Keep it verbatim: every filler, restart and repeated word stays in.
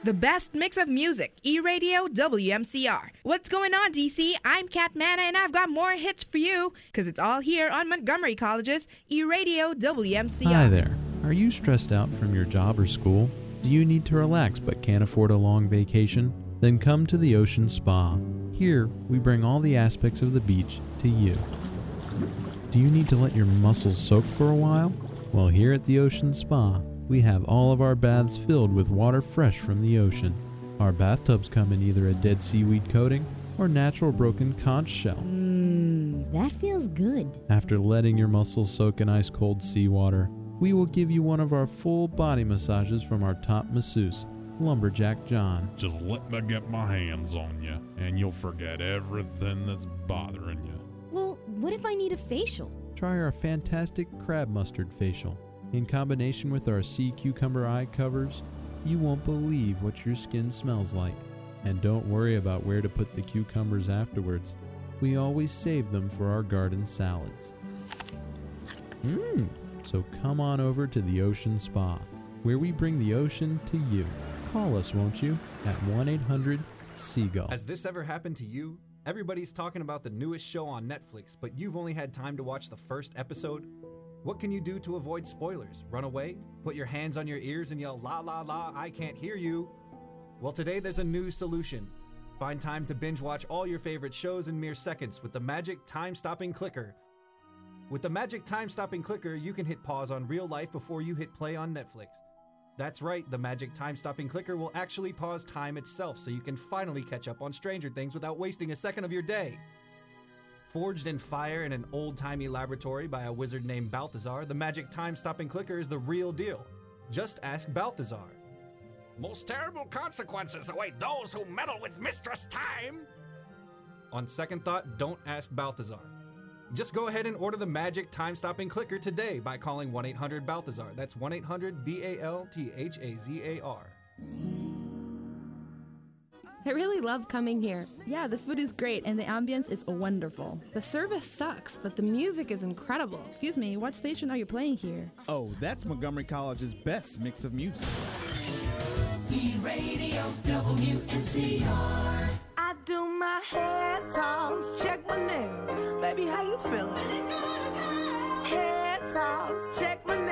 The best mix of music, E-Radio W M C R. What's going on, D C? I'm Kat Manna, and I've got more hits for you, because it's all here on Montgomery College's E-Radio W M C R. Hi there. Are you stressed out from your job or school? Do you need to relax but can't afford a long vacation? Then come to the Ocean Spa. Here, we bring all the aspects of the beach to you. Do you need to let your muscles soak for a while? Well, here at the Ocean Spa, we have all of our baths filled with water fresh from the ocean. Our bathtubs come in either a dead seaweed coating or natural broken conch shell. Mmm, that feels good. After letting your muscles soak in ice cold seawater, we will give you one of our full body massages from our top masseuse, Lumberjack John. Just let me get my hands on you, and you'll forget everything that's bothering you. Well, what if I need a facial? Try our fantastic crab mustard facial. In combination with our sea cucumber eye covers, you won't believe what your skin smells like. And don't worry about where to put the cucumbers afterwards. We always save them for our garden salads. Mmm, so come on over to the Ocean Spa, where we bring the ocean to you. Call us, won't you, at one eight hundred seagull. Has this ever happened to you? Everybody's talking about the newest show on Netflix, but you've only had time to watch the first episode? What can you do to avoid spoilers? Run away? Put your hands on your ears and yell, la la la, I can't hear you? Well, today there's a new solution. Find time to binge watch all your favorite shows in mere seconds with the Magic Time-Stopping Clicker. With the Magic Time-Stopping Clicker, you can hit pause on real life before you hit play on Netflix. That's right, the Magic Time-Stopping Clicker will actually pause time itself so you can finally catch up on Stranger Things without wasting a second of your day. Forged in fire in an old-timey laboratory by a wizard named Balthazar, the Magic Time-Stopping Clicker is the real deal. Just ask Balthazar. Most terrible consequences await those who meddle with Mistress Time! On second thought, don't ask Balthazar. Just go ahead and order the Magic Time-Stopping Clicker today by calling one eight hundred Balthazar. That's one eight hundred B A L T H A Z A R. I really love coming here. Yeah, the food is great and the ambience is wonderful. The service sucks, but the music is incredible. Excuse me, what station are you playing here? Oh, that's Montgomery College's best mix of music. E-Radio W M C R. I do my hair toss, check my nails. Baby, how you feeling? Hair toss, check my nails.